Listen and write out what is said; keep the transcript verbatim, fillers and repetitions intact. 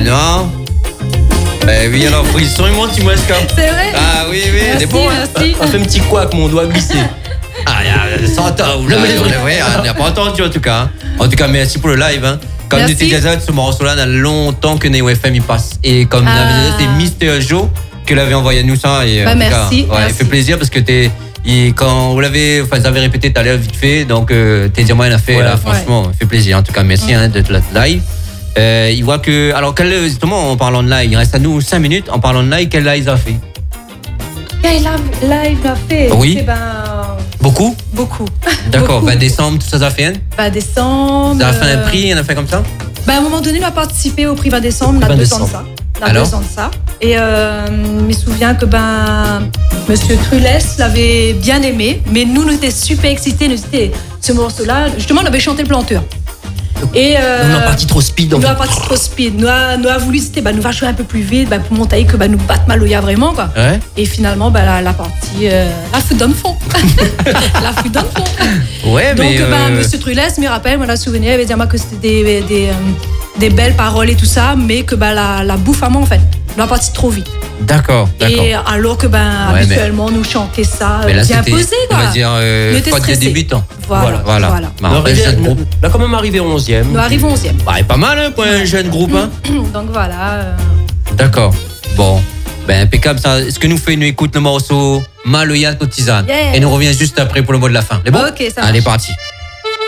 Non. Ben oui, alors, frisson, il monte, il moi, C'est vrai? Ah oui, oui, merci, c'est bon. Merci. On fait un petit couac, mon doigt glissé. Ah, il y a cent ans, là, ouais, on n'a pas entendu en tout cas. En tout cas, merci pour le live. Hein. Comme Merci. tu disais, ce morceau-là, il y a longtemps que Neo F M il passe. Et comme Ah. c'est Mister Joe qui l'avait envoyé à nous ça. Et, Bah, en tout merci, cas, ouais, merci. il fait plaisir parce que t'es. Et quand vous l'avez, enfin, vous avez répété tout à l'heure vite fait, donc euh, t'es dire moi il a fait Ouais. là, franchement, ça fait plaisir. En tout cas, merci hein, d'être là live. Euh, il voit que, alors quel, justement, en parlant de live, il reste à nous cinq minutes. En parlant de live, quel live a fait? Quel live, live l'a fait? Oui. Eh ben, Beaucoup. beaucoup. D'accord. Beaucoup. vingt décembre, tout ça, ça fait. Bah, décembre. Ça a fait un euh, prix, on a fait comme ça. Bah, à un moment donné, on a participé au prix vingt décembre, on a vingt deux ans de décembre. ça. On a Alors deux ans de ça. Et euh, je me souviens que ben, Monsieur Trulès l'avait bien aimé, mais nous, nous étions super excités. Nous étions ce morceau-là. Justement, on avait chanté le planteur. Et euh, On est parti trop speed. en nous fait. a parti trop speed. Nous a, nous a voulu, c'était, bah, nous va jouer un peu plus vite, bah, pour montrer que bah, nous battre Maloya vraiment, quoi. Ouais. Et finalement, bah, la, la partie, euh, la fout dans le fond. La fout dans le fond. Ouais, Donc, mais. bah, euh, Monsieur Trulès me rappelle, moi, la souvenir, il avait dit moi que c'était des, des, euh, des belles paroles et tout ça, mais que bah, la, la bouffe à moi, en fait, nous a parti trop vite. D'accord, d'accord. Et alors que, ben, Ouais, habituellement, nous chantait ça, Mais là, bien c'était, posé, on quoi. va dire, euh, Nous étions faute de stressés. débutant. Voilà, Voilà. voilà. Bah, On après, arrive- jeune groupe. on a quand même arrivé onzième. Nous arrivons onzième. Bah, pas mal hein, pour un jeune groupe. Hein. Donc voilà. euh, D'accord. Bon. Ben, impeccable ça. Est-ce que nous fait une écoute le morceau Maloya Cotisane? Yeah. Et nous revient juste après pour le mot de la fin. C'est bon? Ok, ça Allez, marche. parti.